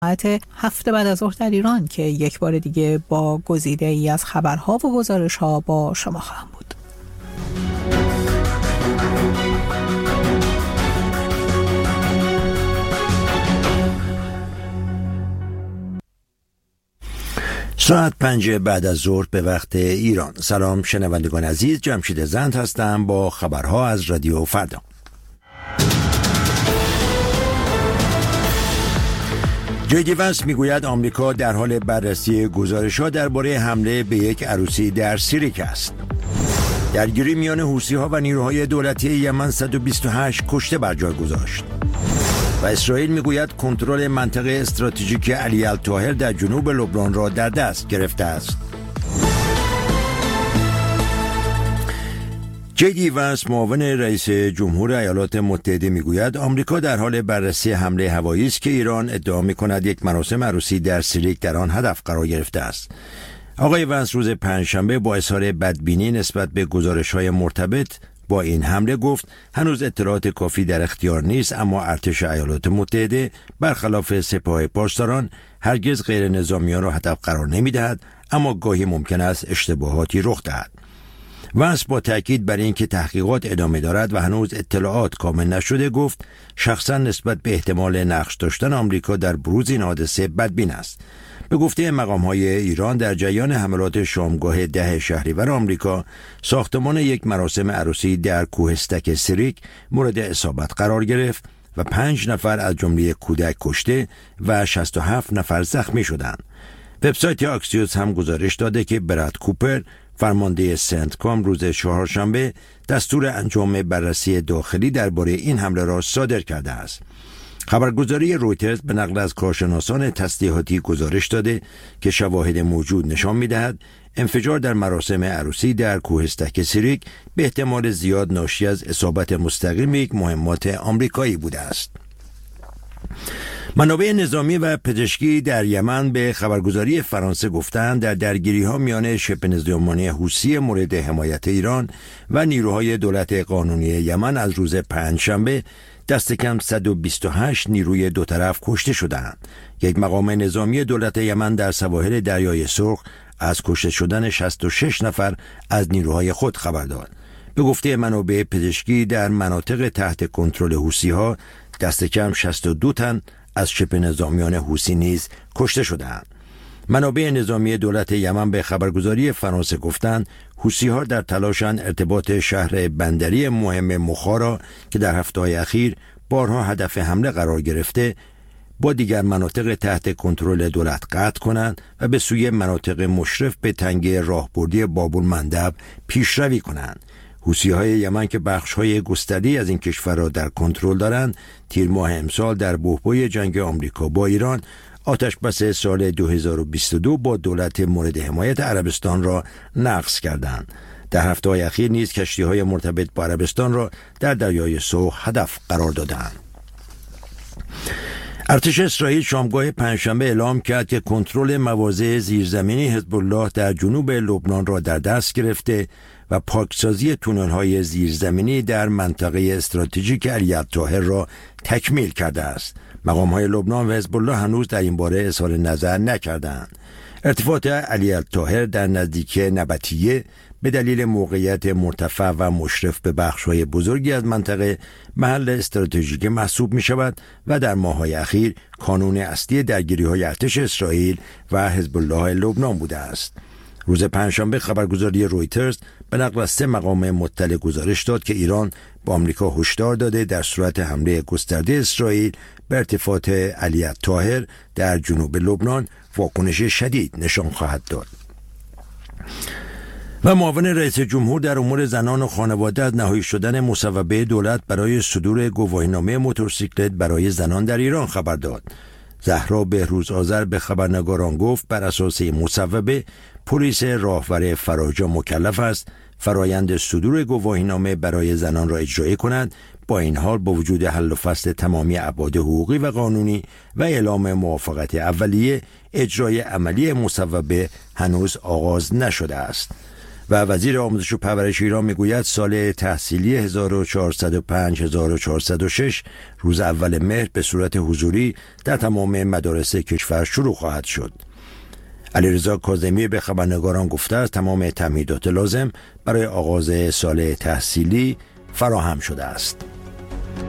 ساعت 7 بعد از ظهر در ایران که یک بار دیگه با گزیده ای از خبرها و گزارش‌ها با شما خواهم بود. ساعت 5 بعد از ظهر به وقت ایران. سلام شنوندگان عزیز، جمشید زند هستم با خبرها از رادیو فردا. جی وانس میگوید آمریکا در حال بررسی گزارش‌ها درباره حمله به یک عروسی در سیریک است. درگیری میان حوثی‌ها و نیروهای دولتی یمن 128 کشته بر جای گذاشت. و اسرائیل میگوید کنترل منطقه استراتژیک علی الطاهر در جنوب لبنان را در دست گرفته است. جی وانس معاون رئیس جمهور ایالات متحده میگوید آمریکا در حال بررسی حمله هوایی است که ایران ادعا میکند یک مراسم عروسی در سیریک در آن هدف قرار گرفته است. آقای وانس روز پنجشنبه با اظهار بدبینی نسبت به گزارش‌های مرتبط با این حمله گفت هنوز اطلاعات کافی در اختیار نیست، اما ارتش ایالات متحده برخلاف سپاه پاسداران هرگز غیر نظامیان را هدف قرار نمی‌دهد، اما گاهی ممکن است اشتباهاتی رخ دهد. وانس با تاکید بر اینکه تحقیقات ادامه دارد و هنوز اطلاعات کامل نشده گفت شخصا نسبت به احتمال نقش داشتن آمریکا در بروز این حادثه بدبین است. به گفته مقام‌های ایران در جریان حملات شامگاه 10 شهریور آمریکا ساختمان یک مراسم عروسی در کوهستک سیریک مورد اصابت قرار گرفت و 5 نفر از جمله کودک کشته و 67 نفر زخمی شدند. وبسایت آکسیوس هم گزارش داده که براد کوپر فرمانده سنتکام روز چهارشنبه دستور انجام بررسی داخلی درباره این حمله را صادر کرده است. خبرگزاری رویترز به نقل از کارشناسان تسلیحاتی گزارش داده که شواهد موجود نشان می‌دهد انفجار در مراسم عروسی در کوهستک سیریک به احتمال زیاد ناشی از اصابت مستقیم یک مهمات آمریکایی بوده است. منابع نظامی و پزشکی در یمن به خبرگزاری فرانسه گفتند در درگیری‌ها میان شبه نظامیان حوثی مورد حمایت ایران و نیروهای دولت قانونی یمن از روز پنجشنبه دست کم 128 نیروی دو طرف کشته شدند. یک مقام نظامی دولت یمن در سواحل دریای سرخ از کشته شدن 66 نفر از نیروهای خود خبر داد. به گفته منابع پزشکی در مناطق تحت کنترل حوثی‌ها دست کم 62 تن از شبه نظامیان حوثی نیز کشته شدند. منابع نظامی دولت یمن به خبرگزاری فرانسه گفتند حوثی‌ها در تلاشند ارتباط شهر بندری مهم مخا را که در هفته‌های اخیر بارها هدف حمله قرار گرفته با دیگر مناطق تحت کنترل دولت قطع کنند و به سوی مناطق مشرف به تنگه راهبردی باب المندب پیشروی کنند. حوثی‌های یمن که بخش‌های گسترده‌ای از این کشور را در کنترل دارند تیر ماه امسال در بحبوح جنگ آمریکا با ایران آتش بس سال 2022 با دولت مورد حمایت عربستان را نقض کردند. در هفته‌های اخیر نیز کشتی‌های مرتبط با عربستان را در دریای سرخ هدف قرار دادند. ارتش اسرائیل شامگاه پنجشنبه اعلام کرد که کنترل مواضع زیرزمینی حزب الله در جنوب لبنان را در دست گرفته و پاکسازی تونل‌های زیرزمینی در منطقه استراتژیک علی الطاهر را تکمیل کرده است. مقام‌های لبنان و حزب الله هنوز در این باره اظهار نظر نکردند. ارتفاعات علی الطاهر در نزدیکی نبطیه به دلیل موقعیت مرتفع و مشرف به بخش‌های بزرگی از منطقه محل استراتژیک محسوب می‌شود و در ماه‌های اخیر کانون اصلی درگیری‌های ارتش اسرائیل و حزب الله لبنان بوده است. روز پنجشنبه خبرگزاری رویترز به نقل از 3 مقام مطلع گزارش داد که ایران با آمریکا هشدار داده در صورت حمله گسترده اسرائیل به ارتفاعات علی الطاهر در جنوب لبنان واکنش شدید نشان خواهد داد. و معاون رئیس جمهور در امور زنان و خانواده از نهایی شدن مصوبه دولت برای صدور گواهینامه موتورسیکلت برای زنان در ایران خبر داد. زهرا بهروز آذر به خبرنگاران گفت بر اساس این مصوبه پلیس راهور فراجا مکلف است فرایند صدور گواهینامه برای زنان را اجرایی کند. با این حال با وجود حل و فصل تمامی ابعاد حقوقی و قانونی و اعلام موافقت اولیه اجرای عملی مصوبه هنوز آغاز نشده است. و وزیر آموزش و پرورش ایران میگوید سال تحصیلی 1405-1406 روز اول مهر به صورت حضوری در تمام مدارس کشور شروع خواهد شد. علیرضا کاظمی به خبرنگاران گفته است تمام تمهیدات لازم برای آغاز سال تحصیلی فراهم شده است.